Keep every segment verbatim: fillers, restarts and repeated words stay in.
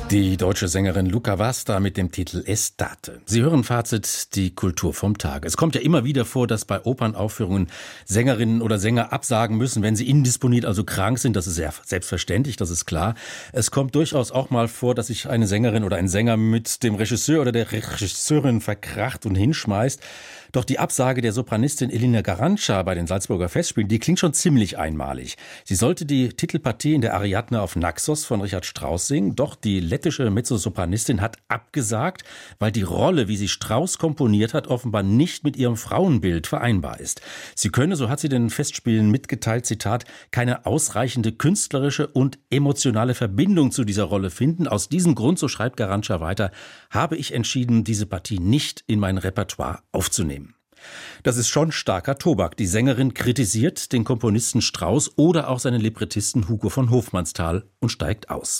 Die deutsche Sängerin Luca Vasta mit dem Titel Estate. Sie hören Fazit, die Kultur vom Tag. Es kommt ja immer wieder vor, dass bei Opernaufführungen Sängerinnen oder Sänger absagen müssen, wenn sie indisponiert, also krank sind. Das ist sehr selbstverständlich, das ist klar. Es kommt durchaus auch mal vor, dass sich eine Sängerin oder ein Sänger mit dem Regisseur oder der Regisseurin verkracht und hinschmeißt. Doch die Absage der Sopranistin Elina Garanca bei den Salzburger Festspielen, die klingt schon ziemlich einmalig. Sie sollte die Titelpartie in der Ariadne auf Naxos von Richard Strauss singen, doch die lettische Mezzosopranistin hat abgesagt, weil die Rolle, wie sie Strauss komponiert hat, offenbar nicht mit ihrem Frauenbild vereinbar ist. Sie könne, so hat sie den Festspielen mitgeteilt, Zitat, keine ausreichende künstlerische und emotionale Verbindung zu dieser Rolle finden. Aus diesem Grund, so schreibt Garanca weiter, habe ich entschieden, diese Partie nicht in mein Repertoire aufzunehmen. Das ist schon starker Tobak. Die Sängerin kritisiert den Komponisten Strauss oder auch seinen Librettisten Hugo von Hofmannsthal und steigt aus.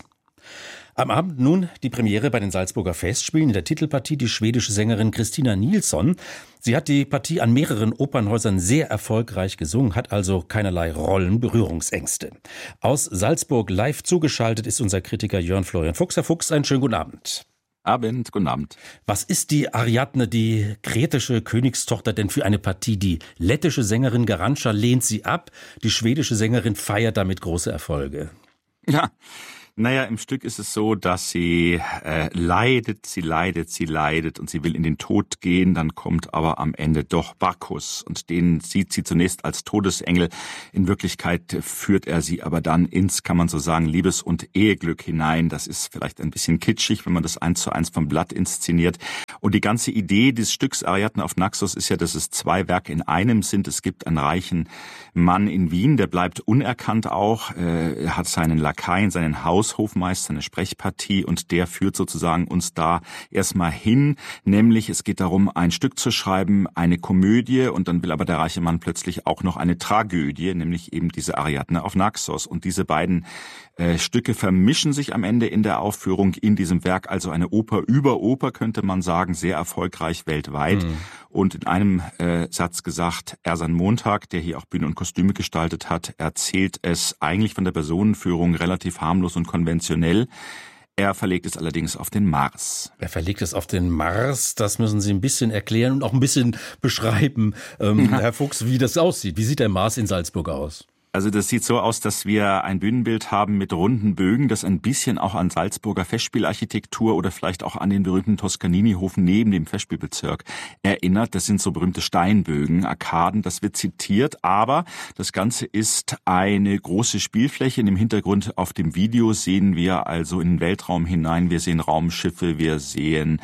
Am Abend nun die Premiere bei den Salzburger Festspielen. In der Titelpartie die schwedische Sängerin Christina Nilsson. Sie hat die Partie an mehreren Opernhäusern sehr erfolgreich gesungen, hat also keinerlei Rollenberührungsängste. Aus Salzburg live zugeschaltet ist unser Kritiker Jörn Florian Fuchs. Herr Fuchs, einen schönen guten Abend. Abend, guten Abend. Was ist die Ariadne, die kretische Königstochter, denn für eine Partie? Die lettische Sängerin Garanca lehnt sie ab, die schwedische Sängerin feiert damit große Erfolge. Ja, naja, im Stück ist es so, dass sie äh, leidet, sie leidet, sie leidet und sie will in den Tod gehen, dann kommt aber am Ende doch Bacchus und den sieht sie zunächst als Todesengel. In Wirklichkeit führt er sie aber dann ins, kann man so sagen, Liebes- und Eheglück hinein. Das ist vielleicht ein bisschen kitschig, wenn man das eins zu eins vom Blatt inszeniert. Und die ganze Idee des Stücks Ariadne auf Naxos ist ja, dass es zwei Werke in einem sind. Es gibt einen reichen Mann in Wien, der bleibt unerkannt auch. Er hat seinen Lakaien, seinen Haushofmeister, eine Sprechpartie und der führt sozusagen uns da erstmal hin. Nämlich es geht darum, ein Stück zu schreiben, eine Komödie und dann will aber der reiche Mann plötzlich auch noch eine Tragödie, nämlich eben diese Ariadne auf Naxos. Und diese beiden äh, Stücke vermischen sich am Ende in der Aufführung in diesem Werk, also eine Oper über Oper, könnte man sagen, sehr erfolgreich weltweit. Mhm. Und in einem äh, Satz gesagt, Ersan Montag, der hier auch Bühne und Kostüme gestaltet hat, erzählt es eigentlich von der Personenführung relativ harmlos und konventionell. Er verlegt es allerdings auf den Mars. Er verlegt es auf den Mars, das müssen Sie ein bisschen erklären und auch ein bisschen beschreiben, ähm, ja. Herr Fuchs, wie das aussieht. Wie sieht der Mars in Salzburg aus? Also das sieht so aus, dass wir ein Bühnenbild haben mit runden Bögen, das ein bisschen auch an Salzburger Festspielarchitektur oder vielleicht auch an den berühmten Toscanini-Hof neben dem Festspielbezirk erinnert. Das sind so berühmte Steinbögen, Arkaden, das wird zitiert, aber das Ganze ist eine große Spielfläche. Im Hintergrund auf dem Video sehen wir also in den Weltraum hinein, wir sehen Raumschiffe, wir sehen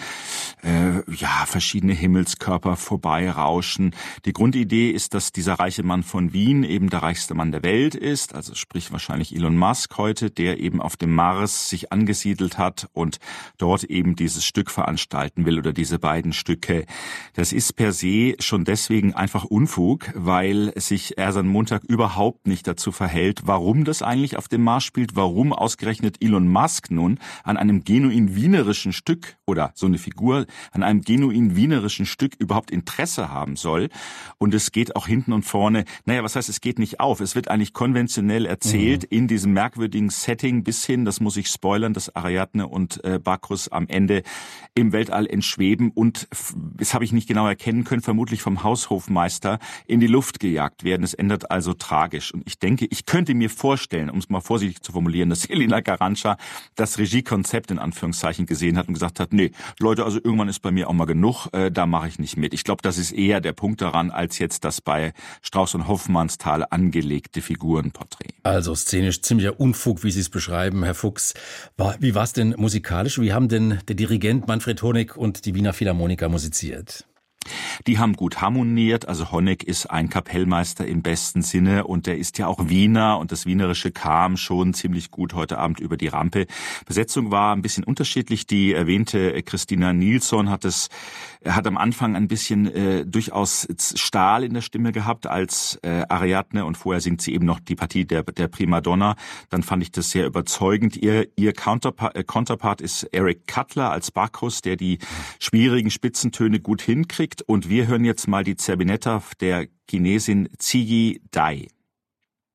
äh, ja verschiedene Himmelskörper vorbeirauschen. Die Grundidee ist, dass dieser reiche Mann von Wien, eben der reichste Mann der Welt ist, also sprich wahrscheinlich Elon Musk heute, der eben auf dem Mars sich angesiedelt hat und dort eben dieses Stück veranstalten will oder diese beiden Stücke. Das ist per se schon deswegen einfach Unfug, weil sich Ersan Montag überhaupt nicht dazu verhält, warum das eigentlich auf dem Mars spielt, warum ausgerechnet Elon Musk nun an einem genuin wienerischen Stück oder so eine Figur an einem genuin wienerischen Stück überhaupt Interesse haben soll. Und es geht auch hinten und vorne, naja, was heißt, es geht nicht auf, es wird eigentlich konventionell erzählt, mhm. in diesem merkwürdigen Setting bis hin, das muss ich spoilern, dass Ariadne und äh, Bacchus am Ende im Weltall entschweben und, das habe ich nicht genau erkennen können, vermutlich vom Haushofmeister in die Luft gejagt werden. Es endet also tragisch. Und ich denke, ich könnte mir vorstellen, um es mal vorsichtig zu formulieren, dass Elina Garanca das Regiekonzept in Anführungszeichen gesehen hat und gesagt hat, nee, Leute, also irgendwann ist bei mir auch mal genug, äh, da mache ich nicht mit. Ich glaube, das ist eher der Punkt daran, als jetzt das bei Strauss und Hofmannsthal angelegte Figurenporträt. Also szenisch ziemlicher Unfug, wie Sie es beschreiben, Herr Fuchs. War, wie war es denn musikalisch? Wie haben denn der Dirigent Manfred Honeck und die Wiener Philharmoniker musiziert? Die haben gut harmoniert, also Honeck ist ein Kapellmeister im besten Sinne und der ist ja auch Wiener und das Wienerische kam schon ziemlich gut heute Abend über die Rampe. Besetzung war ein bisschen unterschiedlich, die erwähnte Christina Nilsson hat es hat am Anfang ein bisschen äh, durchaus Stahl in der Stimme gehabt als äh, Ariadne und vorher singt sie eben noch die Partie der der Primadonna, dann fand ich das sehr überzeugend. Ihr ihr Counterpart, äh, Counterpart ist Eric Cutler als Bacchus, der die schwierigen Spitzentöne gut hinkriegt. Und wir hören jetzt mal die Zerbinetta der Chinesin Ziyi Dai.